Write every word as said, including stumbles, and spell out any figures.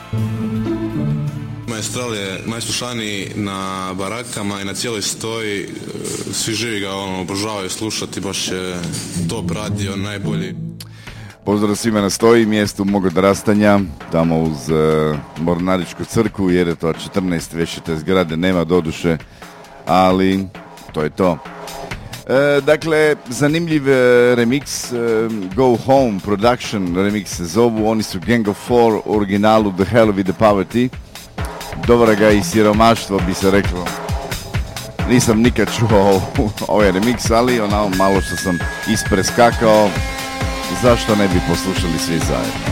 Maestral je najslušaniji na barakama i na cijeloj stoji. Svi živi ga ono, obožavaju slušati, baš je top radio, najbolji. Pozdrav svima na stoji, mjestu mog odrastanja, tamo uz uh, Mornaričku crkvu, jer je to četrnaest vječite zgrade, nema doduše, ali to je to. E, dakle, zanimljiv e, remix, e, Go Home Production remix se zovu, oni su Gang of Four, u originalu The Hell with the Poverty, dobra ga i siromaštvo bi se reklo. Nisam nikad čuo ovaj remix, ali onako malo što sam ispreskakao, zašto ne bi poslušali svi zajedno.